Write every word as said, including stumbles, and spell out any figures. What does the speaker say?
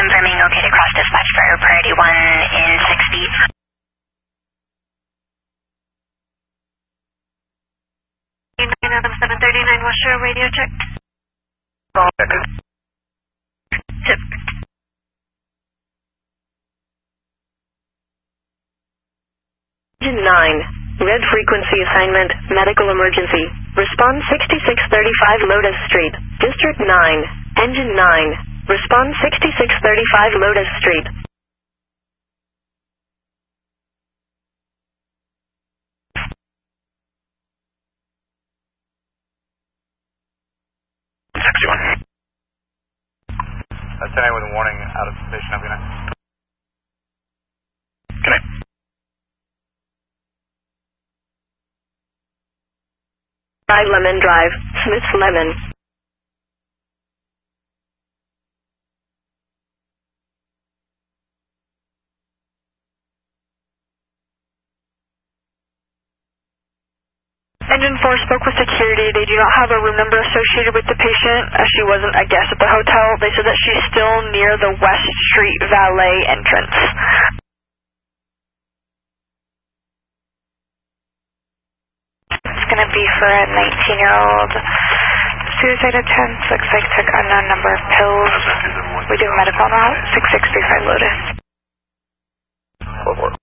confirming okay to cross dispatch for priority one in six feet. nine Adam seven thirty-nine West Shore, radio check. Tip. Engine nine, red frequency assignment, medical emergency. Respond sixty-six thirty-five Lotus Street. District nine, Engine nine. Respond sixty-six thirty-five Lotus Street. sixty-one. That's ten with a warning out of station, have a good night. Good night. five Lemon Drive, Smith's Lemon. Engine four spoke with security. They do not have a room number associated with the patient, as she wasn't a guest at the hotel. They said that she's still near the West Street Valet entrance. It's going to be for a nineteen-year-old suicide attempt. Looks like took unknown number of pills. We do medical now. six six three five Lotus. four four.